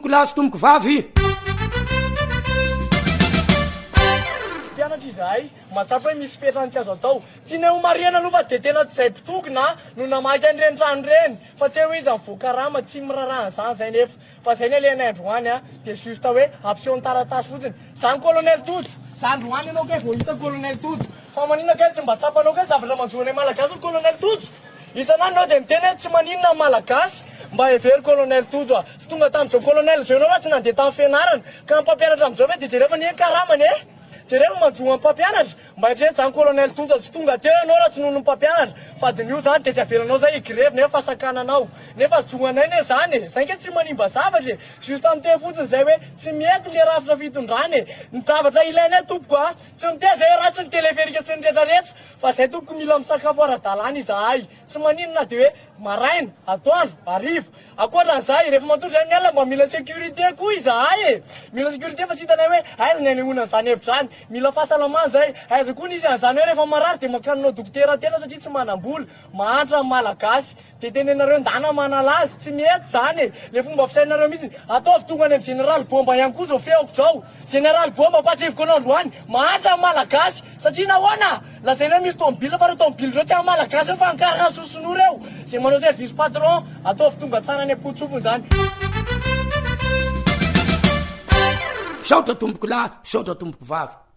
lahy tomboko vavy pianatra izahay matsapa hoe misy fetrany tsy azo atao tiana ho mariana aloha fa de tena tsy izay pitokona no namaky an'ireny trano reny fa tsy hoe izy mivoakarama tsy mirarahana zany zay nefa fa zay ny alena androany a de juste hoe ampiseho ny taratasy fotsiny zany colonel Tojo zandroany anao ke vao hita colonel Tojo fa maninona kay tsy mba tsapanao kay zavatra manjoana malagasy ny colonel Tojo isan'andro anao de miteny hoe tsy maninona malagasy mba hevery colonel Tojo a sy tonga tamin'izao colonel zao ianao raha tsy nandeha tamin'ny fianarana ka ny mpampianatra amin'izao hoe de jereva ny karamany e jereva manjoa ny mpampianatra mba hitreny zany colonel Tojo tsy tonga teo ianao raha tsy noho ny mpampianatra fa de nio zany de tsy avelanao zay igrevy nefa fasakananao nefa zoanay ne zany e zay ke tsy manimba zavatra e juste am'teny fotsiny zay hoe tsy mety le rafitra fitondrany e ny zavatra ilainay tompoko a tsy miteza zay ratsy ny teleferika sy ny rehetrarehetra fa zay tompoko mila misakafo ara-dalàna izahay tsy maninona de hoe maraina atoandro arivo akoatran'izay rehefa matory zay ny alina mba mila sécurité koa izahay e mila sécurité fa tsy hitanay hoe aiza ny anehoana n'izany hevitra zany mila fahasalamana zay aiza koa ny izy an'izany hoe rehefa marary de makanonao dokotera tena satria tsy manam-bola mahantra amin'ny malagasy de tenenareo ndana manalazy tsy mety zany e le fomba fisainareo mihitsy ataovy tonga any amin'ny général bomba ihany koa zao feoko zao général bomba mpatsivoko anao androany mahantra amin'ny malagasy satria nahoana lazaina hoe misy tomobile fa reo tomobile reo tsy amin'ny malagasy fa ankarana sosinoa reo zay manao service patron ataovy tonga tsara any am-potsofony zany saotra tomboko lahy saotra tomboko vavy